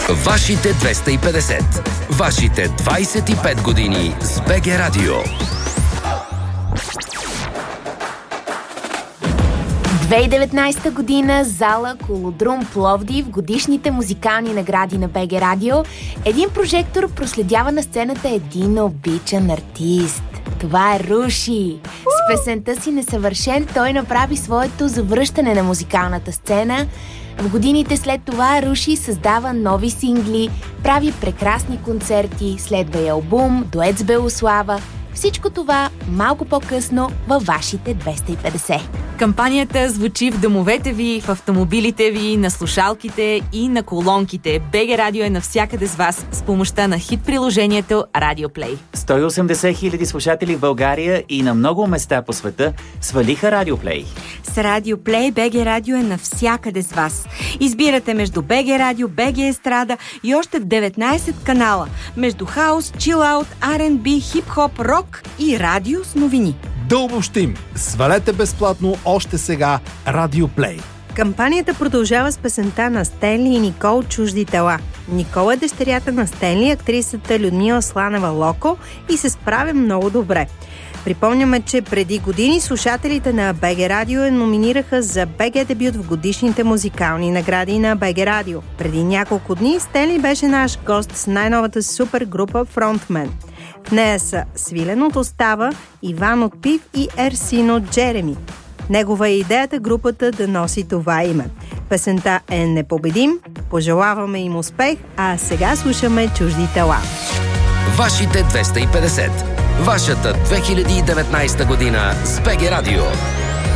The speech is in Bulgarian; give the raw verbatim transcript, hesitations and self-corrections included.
Вашите двеста и петдесет. Вашите двайсет и пет години с БГ Радио. две хиляди и деветнайсета година, зала Колодрум Пловдив, годишните музикални награди на БГ Радио. Един прожектор проследява на сцената един обичан артист. Това е Руши. С песента си "Несъвършен" той направи своето завръщане на музикалната сцена. В годините след това Руши създава нови сингли, прави прекрасни концерти, следва и албум, дует с Белослава. Всичко това малко по-късно във вашите двеста и петдесет. Кампанията звучи в домовете ви, в автомобилите ви, на слушалките и на колонките. БГ Радио е навсякъде с вас с помощта на хит-приложението Радиоплей. сто и осемдесет хиляди слушатели в България и на много места по света свалиха Радиоплей. С Радиоплей БГ Радио е навсякъде с вас. Избирате между БГ Радио, БГ Естрада и още деветнайсет канала. Между хаус, чилаут, Ар енд Би, хип-хоп, рок и радио с новини. Да обобщим, свалете безплатно още сега Радиоплей. Кампанията продължава с песента на Стенли и Никол "Чужди тела". Никол е дъщерята на Стенли, актрисата Людмила Сланева Локо, и се справя много добре. Припомняме, че преди години слушателите на БГ Радио я номинираха за БГ дебют в годишните музикални награди на БГ Радио. Преди няколко дни Стенли беше наш гост с най-новата супергрупа Фронтмен. В нея са Свилен от Остава, Иван от Пив и Ерсин от Джереми. Негова е идеята групата да носи това име. Песента е "Непобедим", пожелаваме им успех, а сега слушаме "Чужди тела". Вашите двеста и петдесет. Вашата две хиляди и деветнайсета година с БГ Радио.